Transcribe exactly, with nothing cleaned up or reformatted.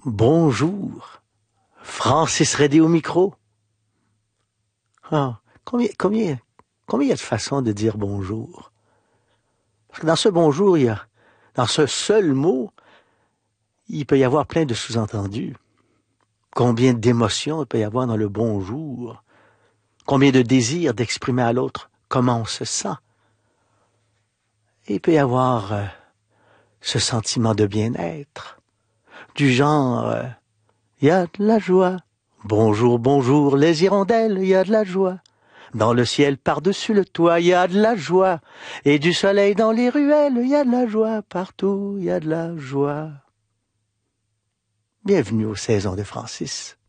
Bonjour, Francis Redé au micro. Ah, combien, combien, combien il y a de façons de dire bonjour? Parce que dans ce bonjour, il y a, dans ce seul mot, il peut y avoir plein de sous-entendus. Combien d'émotions il peut y avoir dans le bonjour? Combien de désirs d'exprimer à l'autre comment on se sent? Et il peut y avoir euh, ce sentiment de bien-être, du genre, euh, il y a de la joie. Bonjour, bonjour, les hirondelles, il y a de la joie. Dans le ciel, par-dessus le toit, il y a de la joie. Et du soleil dans les ruelles, il y a de la joie. Partout, il y a de la joie. Bienvenue aux saisons de Francis.